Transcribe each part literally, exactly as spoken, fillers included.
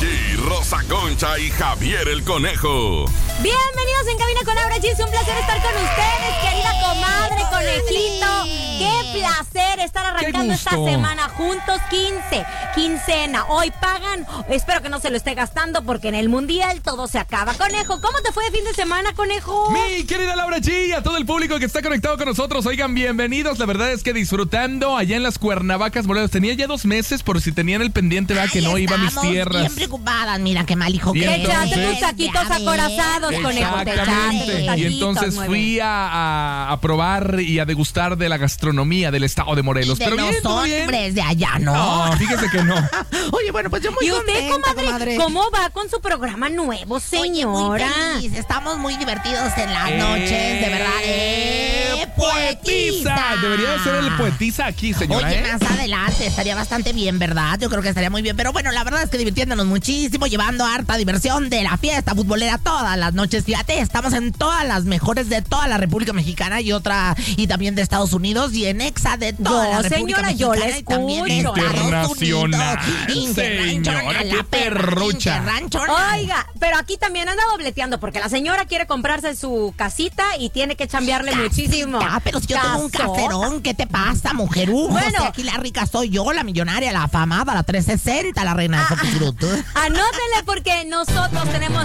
G, Rosa Concha y Javier el Conejo. Bienvenidos en Cabina con Laura G. Es un placer estar con ustedes, querida comadre, conejito. Qué placer estar arrancando esta semana juntos. quince, quincena. Hoy pagan. Espero que no se lo esté gastando porque en el mundial todo se acaba. Conejo, ¿cómo te fue de fin de semana, conejo? Mi querida Laura G, a todo el público que está conectado con nosotros, oigan, bienvenidos. La verdad es que disfrutando allá en las Cuernavacas, Morelos. Tenía ya dos meses por si tenían el pendiente, ¿verdad? Que no iba a mis tierras. Bien preocupadas, mira qué mal hijo que Te echaste tus taquitos acorazados, conejo. Te echaste tus taquitos. Y entonces fui a, a, a probar y a degustar de la gastronomía del estado de Morelos. De Pero los bien, todo bien. hombres de allá, ¿no? No, fíjese que no. Oye, bueno, pues yo muy ¿Y usted, contenta, comadre, comadre, cómo va con su programa nuevo, señora? Oye, muy feliz. Estamos muy divertidos en las Eh, noches, de verdad. ¡Eh, ¡Poetisa! Debería de ser el poetisa aquí, señora. Oye, ¿eh? más adelante estaría bastante bien, ¿verdad? Yo creo que estaría muy bien. Pero bueno, la verdad es que divirtiéndonos muchísimo, llevando harta diversión de la fiesta futbolera todas las noches. Fíjate, estamos en todas las mejores de toda la República Mexicana y otra, y también de Estados Unidos, y en Exa de toda Yo, la República señora, Mexicana, yo la y también de escucho. Estados Internacional, Unidos. señora, qué perrucha. Interranchona. Oiga, pero aquí también anda dobleteando porque la señora quiere comprarse su casita y tiene que chambearle muchísimo. Ah, pero si yo tengo un Casota. caserón, ¿qué te pasa, mujerujo? Bueno. Si aquí la rica soy yo, la millonaria, la afamada, la trescientos sesenta, la reina de Foxtrot. Anótenle porque nosotros tenemos...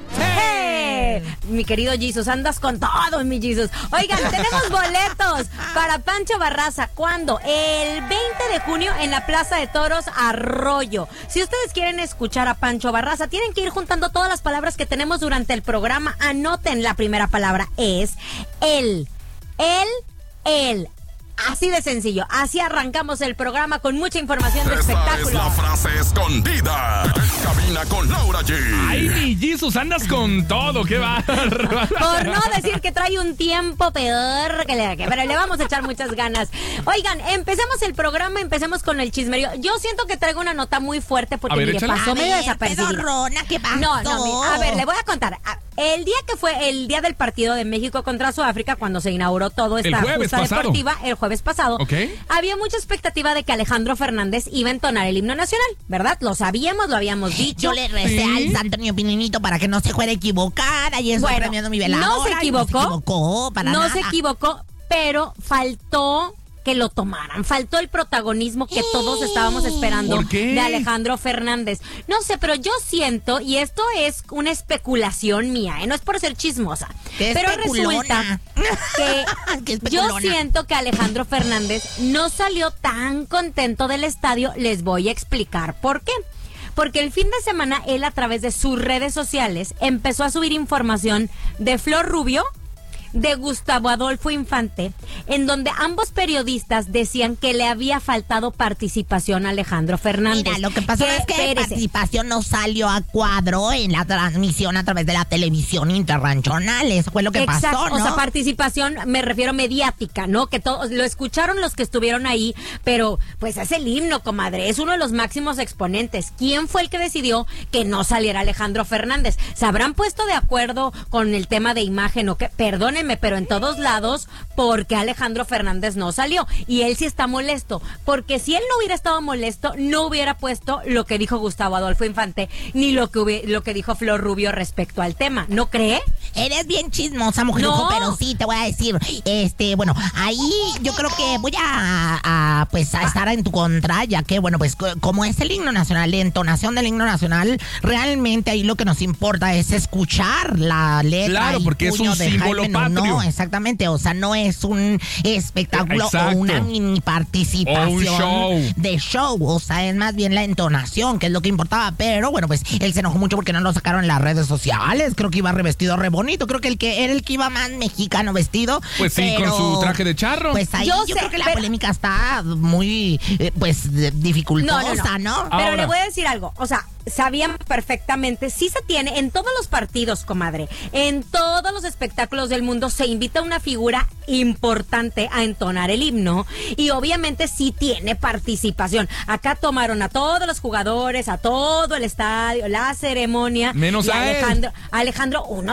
¡Hey! Mi querido Jesus, andas con todo, mi Jesus. Oigan, tenemos boletos para Pancho Barraza. ¿Cuándo? El veinte de junio en la Plaza de Toros Arroyo. Si ustedes quieren escuchar a Pancho Barraza, tienen que ir juntando todas las palabras que tenemos durante el programa. Anoten, la primera palabra es él. Él, él. Así de sencillo. Así arrancamos el programa con mucha información de Esta espectáculo. es la frase escondida en Cabina con Laura G. Ay, mi Jesus, andas con todo, qué bárbaro. Por no decir que trae un tiempo peor que le, que, pero le vamos a echar muchas ganas. Oigan, empecemos el programa, empecemos con el chismerío. Yo siento que traigo una nota muy fuerte porque A ver, mire, échala. pasó A medio ver, desapercibida. pedorrona, ¿qué pasó? No, no, mi- a ver, le voy a contar. A- El día que fue el día del partido de México contra Sudáfrica, cuando se inauguró todo esta El jueves justa pasado. deportiva, el jueves pasado, Ok. había mucha expectativa de que Alejandro Fernández iba a entonar el himno nacional, ¿verdad? Lo sabíamos, lo habíamos dicho. Yo le recé Sí. al santo niño Pininito para que no se fuera a equivocar. Ayer estoy Bueno, premiando mi veladora. no se y equivocó. No se equivocó, para no nada. se equivocó, pero faltó que lo tomaran. Faltó el protagonismo que todos estábamos esperando ¿Por qué? de Alejandro Fernández. No sé, pero yo siento, y esto es una especulación mía, ¿eh? No es por ser chismosa, Qué pero especulona. resulta Qué que yo especulona. siento que Alejandro Fernández no salió tan contento del estadio. Les voy a explicar por qué. Porque el fin de semana él, a través de sus redes sociales, empezó a subir información de Flor Rubio, de Gustavo Adolfo Infante, en donde ambos periodistas decían que le había faltado participación a Alejandro Fernández. Mira, lo que pasó Que, es que la espérese, participación no salió a cuadro en la transmisión a través de la televisión interranchonal. Eso fue lo que Exacto, pasó, ¿no? o sea, participación, me refiero mediática, ¿no? Que todos lo escucharon los que estuvieron ahí, pero pues es el himno, comadre, es uno de los máximos exponentes. ¿Quién fue el que decidió que no saliera Alejandro Fernández? ¿Se habrán puesto de acuerdo con el tema de imagen o qué? Perdónenme, pero en todos lados, porque Alejandro Fernández no salió. Y él sí está molesto, porque si él no hubiera estado molesto, no hubiera puesto lo que dijo Gustavo Adolfo Infante, ni lo que hubi- lo que dijo Flor Rubio respecto al tema. ¿No cree? Eres bien chismosa, mujer, No. pero sí, te voy a decir, este, bueno, ahí yo creo que voy a, a, pues, a estar en tu contra, ya que, bueno, pues, co- como es el himno nacional, la entonación del himno nacional, realmente ahí lo que nos importa es escuchar la letra. Claro, y porque es puño un de símbolo Jaime Nuno. patrio. No, exactamente, o sea, no es un espectáculo Exacto. o una mini participación O un show. de show, o sea, es más bien la entonación, que es lo que importaba, pero bueno, pues, él se enojó mucho porque no lo sacaron en las redes sociales, creo que iba revestido re bonito, creo que el que era el que iba más mexicano vestido. Pues sí, pero, con su traje de charro. Pues ahí Yo yo, sé, creo que la pero- polémica está muy, eh, pues, de- dificultosa, No, no, ¿no? Pero Ahora. le voy a decir algo, o sea, sabían perfectamente, sí se tiene en todos los partidos, comadre, en todos los espectáculos del mundo se invita a una figura importante a entonar el himno y obviamente sí tiene participación. Acá tomaron a todos los jugadores, a todo el estadio, la ceremonia. Menos y a él. Alejandro, Alejandro, unos segundos.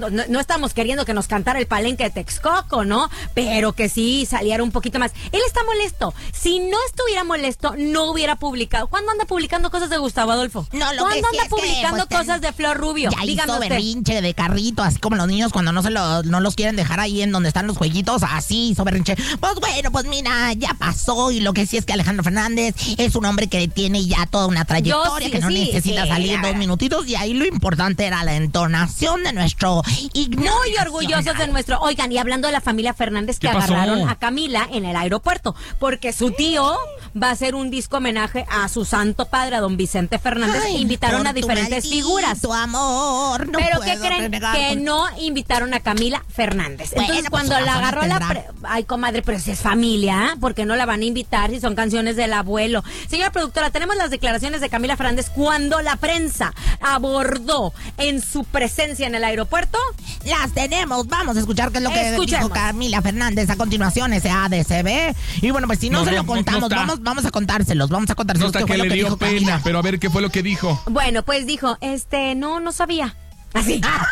pidiendo, no, no estamos queriendo que nos cantara el palenque de Texcoco, ¿no? Pero que sí saliera un poquito más. Él está molesto. Si no estuviera molesto, no hubiera publicado. ¿Cuándo anda publicando cosas de Gustavo Adolfo? No, lo ¿Cuándo que sí anda es que, publicando pues, cosas de Flor Rubio? Ya Dígame hizo usted. berrinche de carrito, así como los niños cuando no se lo, no los quieren dejar ahí en donde están los jueguitos, así hizo berrinche. Pues bueno, pues mira, ya pasó, y lo que sí es que Alejandro Fernández es un hombre que tiene ya toda una trayectoria, sí, que no sí, necesita sí, salir a dos ver. minutitos, y ahí lo importante era la entonación de nuestro himno Muy orgullosos de nuestro... Oigan, y hablando de la familia Fernández, que ¿Qué pasó? agarraron a Camila en el aeropuerto, porque su tío va a hacer un disco homenaje a su santo padre, a don Vicente Fernández. Ay, invitaron por a tu diferentes maldito figuras. amor, no Pero ¿qué puedo creen? renegar Que con- no invitaron a Camila Fernández. Bueno, Entonces, pues, cuando sus la razones agarró la... tendrá. pre- Ay, comadre, pero si es familia, ¿por qué no la van a invitar si son canciones del abuelo? Señora productora, tenemos las declaraciones de Camila Fernández cuando la prensa abordó en su presencia en el aeropuerto. Las tenemos, vamos a escuchar qué es lo que Escuchemos. dijo Camila Fernández a continuación, ese A D C B. Y bueno, pues si no, No, se no, lo no, contamos, no está. vamos, vamos a contárselos, vamos a No, contárselos. hasta qué que fue lo le dio dijo pena, Camila. pero a ver qué fue lo que dijo. Bueno, pues dijo, este, no, no sabía. Así. Ah,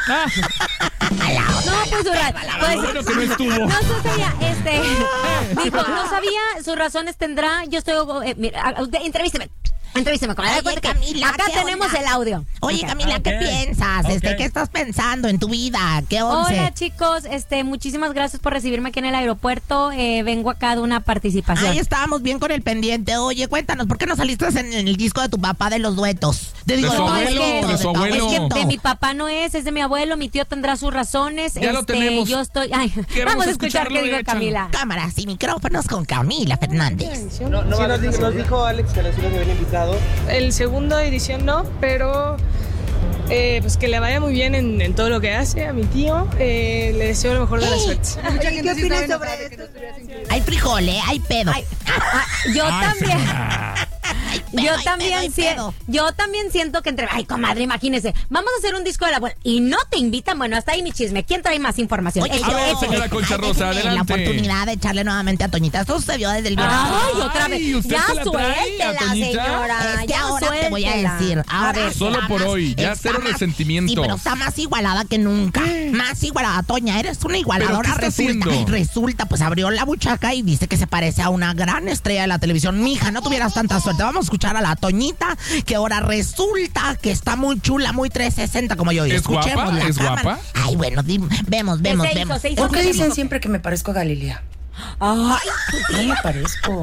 No, pues, su ra- pues, bueno que no estuvo. No, no sabía, este, dijo, no sabía, sus razones tendrá, yo estoy, eh, mira, a- usted, entrevísteme, entrevísteme, comadre. Oye, Acuérdate que Camila, acá ¿qué tenemos onda? el audio. Oye, Ok. Camila, ¿qué Ok. piensas? Este, Ok. ¿qué estás pensando en tu vida? ¿Qué once? Hola chicos, este, muchísimas gracias por recibirme aquí en el aeropuerto, eh, vengo acá de una participación. Ahí estábamos bien con el pendiente. Oye, cuéntanos, ¿por qué no saliste en el disco de tu papá de los duetos? Te De su tu abuelo, de tu su abuelo. Es que abuelito. de mi papá no es, es de mi abuelo, mi tío tendrá sus razones. Ya lo este, tenemos. Yo estoy, ay, Queremos vamos a escuchar escucharlo, qué dijo échalo. Camila. Cámaras y micrófonos con Camila Fernández. No, no sí, nos, dijo, nos dijo Alex que sí los habían invitado. El segunda edición no, pero eh, pues que le vaya muy bien en, en todo lo que hace a mi tío. Eh, le deseo lo mejor de las suertes. ¿Qué opinas sobre esto? Hay frijole, hay pedo. Ay, ah, yo Ay, también. señora. Hay pedo, Yo hay también, pedo, hay si- pedo. yo también siento que entre... Ay, comadre, imagínese. Vamos a hacer un disco de la abuela. Y no te invitan. Bueno, hasta ahí mi chisme. ¿Quién trae más información? Oye, El A que- ver, échale. señora Concha Ay, Rosa, déjenme adelante. La oportunidad de echarle nuevamente a Toñita. Esto sucedió desde el viernes. Ay, otra Ay, vez. ¿usted Ya se la trae, suéltela, Toñita? señora. Es que ya ahora te voy a suéltela. decir. Ahora A ver. Solo está por más- hoy, ya está cero más- resentimientos. Sí, pero está más igualada que nunca. Más igualada, Toña. Eres una igualadora. ¿Pero qué está resulta, haciendo? resulta, pues abrió la buchaca y dice que se parece a una gran estrella de la televisión. Mija, no tuvieras tanta suerte. Vamos a escuchar a la Toñita, que ahora resulta que está muy chula, muy trescientos sesenta como yo. Y ¿Es escuchemos guapa? la ¿Es cámara. guapa? Ay, bueno, dim- vemos, vemos, se hizo? vemos. Se hizo? ¿Por qué ¿Qué dicen dijo? siempre que me parezco a Galilea? Ay, No me parezco.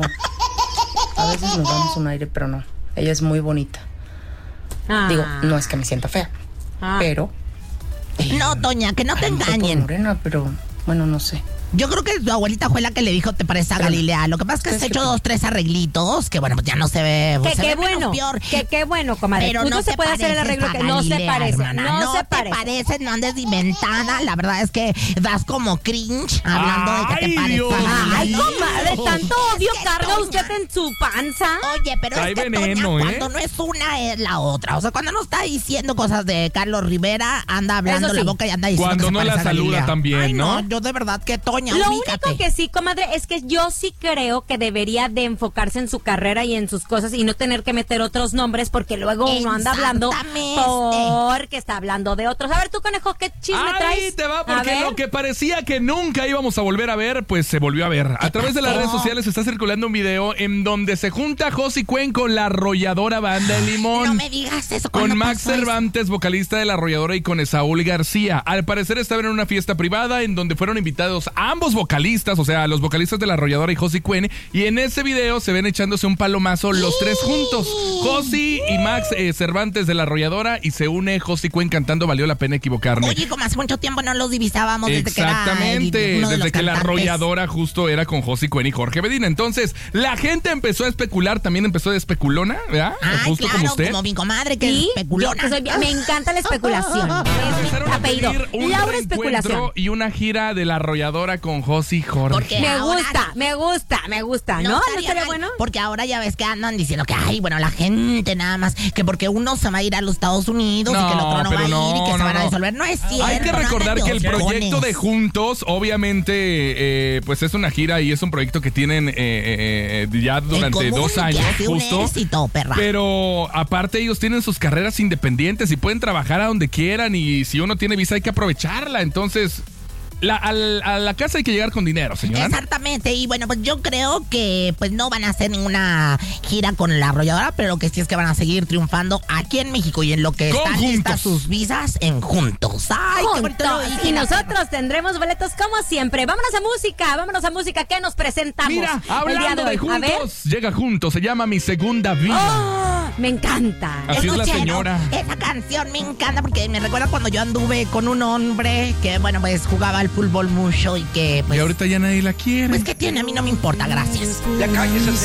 A veces nos damos un aire, pero no. Ella es muy bonita. ah. Digo, no es que me sienta fea, Ah. pero... No, Toña, que no te a lo mejor por engañen. morena, pero bueno, no sé. Yo creo que tu abuelita fue la que le dijo te parece a Pero- Galilea. Lo que pasa es que ¿Sabes se ha qué hecho pasa? dos, tres arreglitos, que bueno, pues ya no se ve. Que se qué ve menos bueno, peor. que qué bueno, comadre. Pero Justo no se te puede hacer el pareces arreglo a que no se Galilea, parece, hermana. no, No se te parece. parece, no andes de inventada. La verdad es que das como cringe hablando de que Ay, te parece Dios a Galilea. Ay, comadre, tanto odio Es que, carga Toña, usted en su panza. Oye, pero Trae es que veneno, Toña, ¿eh? cuando no es una es la otra. O sea, cuando no está diciendo cosas de Carlos Rivera, anda hablando Eso sí. la boca y anda diciendo Cuando que se no la parece a saluda Galilea. también, Ay, ¿no? Yo de verdad que Toña, Lo ubícate. único que sí, comadre, es que yo sí creo que debería de enfocarse en su carrera y en sus cosas y no tener que meter otros nombres porque luego uno anda hablando Exactamente. porque está hablando de otros. A ver, tú, conejo, ¿qué chisme Ahí traes? te va, A porque ver. lo que parecía que nunca íbamos a volver a ver, pues se volvió a ver. A través de las pasó? redes sociales está circulando un video en donde se junta Josie Cuen con la arrolladora Banda de Limón. No me digas eso. ¿cuándo Con Max pasó eso? Cervantes, vocalista de La Arrolladora, y con Esaúl García. Al parecer estaban en una fiesta privada en donde fueron invitados ambos vocalistas, o sea, los vocalistas de La Arrolladora y Josie Cuen, y en ese video se ven echándose un palomazo los tres juntos. Josie y Max eh, Cervantes de La Arrolladora, y se une Josie Cuen cantando Valió la pena equivocarme. Oye, como hace mucho tiempo no los divisábamos desde que era Exactamente, el- uno de desde los que la cantantes. arrolladora justo era con Josie Cuen y Jorge Medina. Entonces, la gente empezó a especular, también empezó de especulona, ¿verdad? Ay, justo claro, como usted. como mi comadre que Sí, es especulona. yo que soy bien- me encanta la especulación. Es mi Empezaron a apellido. pedir un Laura reencuentro Especulación. y una gira de La Arrolladora gira con Josi Jorge. Porque Me ahora- gusta, me gusta, me gusta, ¿no? ¿No estaría mal, bueno? Porque ahora ya ves que andan diciendo que, ay, bueno, la gente nada más, que porque uno se va a ir a los Estados Unidos y No, que el otro no va pero a ir no, y que se no, van a no. disolver. No es cierto. Hay que no recordar anden que el de proyecto oscurones. de Juntos, obviamente, eh, pues es una gira y es un proyecto que tienen eh, eh, eh, ya durante común, dos que años, ha sido un justo. éxito, perra. Pero aparte ellos tienen sus carreras independientes y pueden trabajar a donde quieran y si uno tiene visa hay que aprovecharla. Entonces, la, al- a la casa hay que llegar con dinero, señora. Exactamente, y bueno, pues yo creo que pues no van a hacer ninguna gira con la arrolladora, pero lo que sí es que van a seguir triunfando aquí en México y en lo que Con están Juntos. listas sus visas en Juntos. Ay, qué bonito lo Juntos. dije, Y la nosotros tendremos boletos como siempre. Vámonos a música, vámonos a música. ¿Qué nos presentamos Mira, el día hablando de de hoy? A ver. Juntos, llega Juntos, se llama Mi Segunda Vida. ¡Oh! Me encanta. Así es la Escuchen, señora. Esa canción me encanta porque me recuerda cuando yo anduve con un hombre que, bueno, pues jugaba al fútbol mucho y que, Y pues, ahorita ya nadie la quiere. pues, ¿qué tiene? A mí no me importa, gracias. Ya cállese,